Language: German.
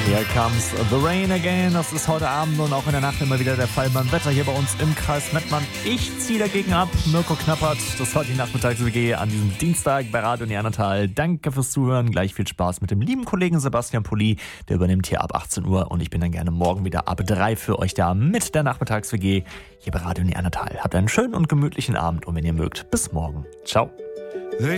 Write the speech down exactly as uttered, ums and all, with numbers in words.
Here comes the rain again. Das ist heute Abend und auch in der Nacht immer wieder der Fall beim Wetter hier bei uns im Kreis Mettmann. Ich ziehe dagegen ab. Mirko Knappert, das war die Nachmittags-W G an diesem Dienstag bei Radio Neandertal. Danke fürs Zuhören. Gleich viel Spaß mit dem lieben Kollegen Sebastian Pulli. Der übernimmt hier ab achtzehn Uhr und ich bin dann gerne morgen wieder ab drei für euch da mit der Nachmittags-W G hier bei Radio Neandertal. Habt einen schönen und gemütlichen Abend und wenn ihr mögt, bis morgen. Ciao.